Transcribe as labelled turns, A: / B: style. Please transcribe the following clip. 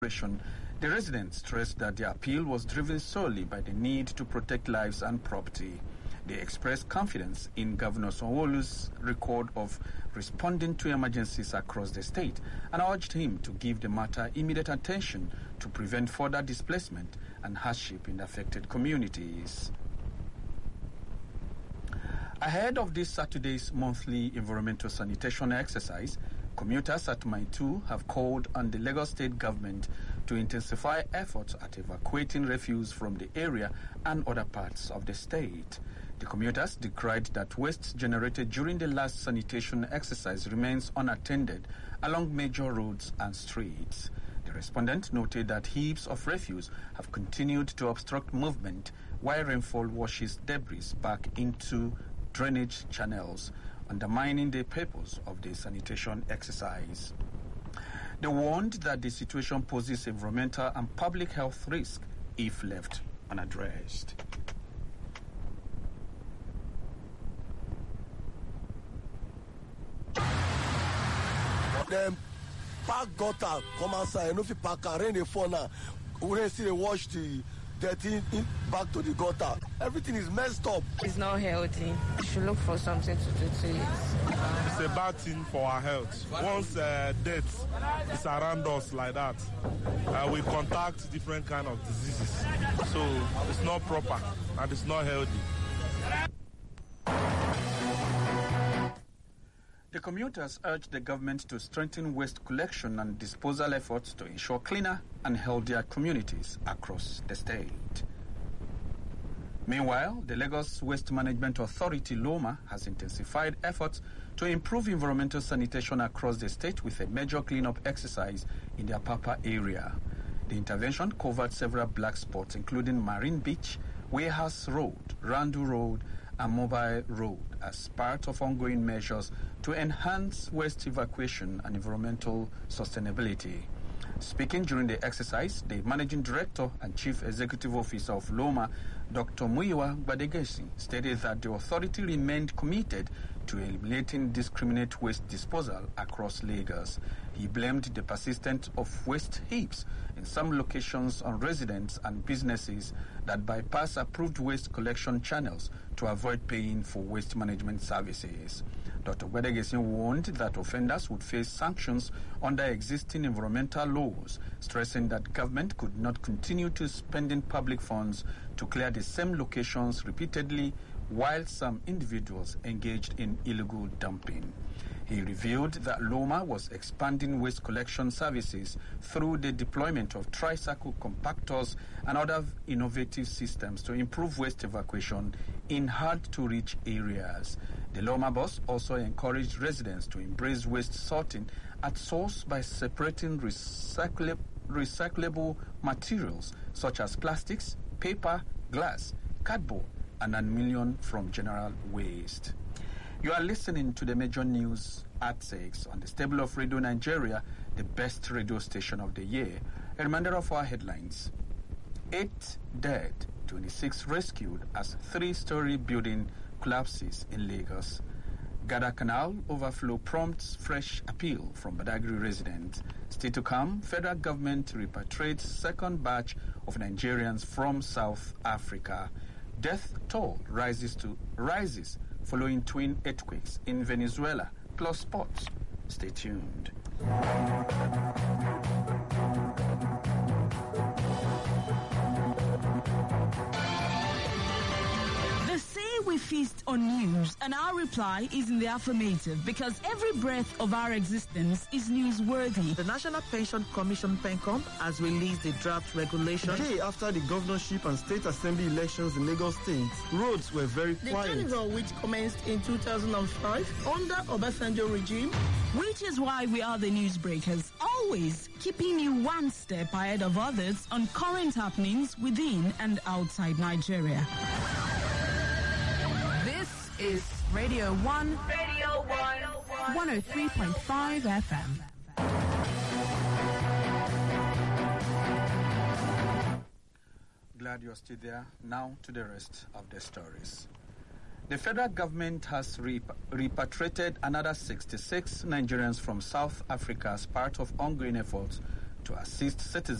A: The residents stressed that their appeal was driven solely by the need to protect lives and property. They expressed confidence in Governor Sanwo-Olu's record of responding to emergencies across the state and urged him to give the matter immediate attention to prevent further displacement and hardship in the affected communities. Ahead of this Saturday's monthly environmental sanitation exercise, commuters at Mile 2 have called on the Lagos State government to intensify efforts at evacuating refuse from the area and other parts of the state. The commuters decried that waste generated during the last sanitation exercise remains unattended along major roads and streets. The respondent noted that heaps of refuse have continued to obstruct movement while rainfall washes debris back into drainage channels, undermining the purpose of the sanitation exercise. They warned that the situation poses environmental and public health risk if left unaddressed.
B: Them park gutter come outside, no fit park car, rain dey fall now. We see they wash the dirty back to the gutter. Everything is messed up.
C: It's not healthy. You should look for something to do to it.
D: It's a bad thing for our health. Once death is around us like that, we contact different kind of diseases. So it's not proper and it's not healthy.
A: The commuters urged the government to strengthen waste collection and disposal efforts to ensure cleaner and healthier communities across the state. Meanwhile, the Lagos Waste Management Authority, LOMA, has intensified efforts to improve environmental sanitation across the state with a major cleanup exercise in the Apapa area. The intervention covered several black spots, including Marine Beach, Warehouse Road, Randu Road, and Mobile Road, as part of ongoing measures to enhance waste evacuation and environmental sustainability. Speaking during the exercise, the Managing Director and Chief Executive Officer of LOMA, Dr. Muyiwa Gbadegesi, stated that the authority remained committed to eliminating discriminate waste disposal across Lagos. He blamed the persistence of waste heaps in some locations on residents and businesses that bypass approved waste collection channels to avoid paying for waste management services. Dr. Gbadegesi warned that offenders would face sanctions under existing environmental laws, stressing that government could not continue to spending public funds to clear the same locations repeatedly while some individuals engaged in illegal dumping. He revealed that LOMA was expanding waste collection services through the deployment of tricycle compactors and other innovative systems to improve waste evacuation in hard-to-reach areas. The LOMA boss also encouraged residents to embrace waste sorting at source by separating recyclable materials such as plastics, paper, glass, cardboard, and aluminium from general waste. You are listening to the major news at 6 on the stable of Radio Nigeria, the best radio station of the year. A reminder of our headlines. 8 dead, 26 rescued as 3-story building collapses in Lagos. Gada Canal overflow prompts fresh appeal from Badagry residents. Still to come, federal government repatriates second batch of Nigerians from South Africa. Death toll rises following twin earthquakes in Venezuela, plus sports. Stay tuned.
E: They say we feast on news, and our reply is in the affirmative because every breath of our existence is newsworthy.
F: The National Pension Commission, PENCOM, has released a draft regulation.
G: The day after the governorship and state assembly elections in Lagos State, roads were very quiet.
H: The carnival, which commenced in 2005 under Obasanjo regime.
E: Which is why we are the newsbreakers, always keeping you one step ahead of others on current happenings within and outside Nigeria.
I: This is Radio 1. Radio 1. 103.5 FM.
A: Glad you're still there. Now to the rest of the stories. The federal government has repatriated another 66 Nigerians from South Africa as part of ongoing efforts to assist citizens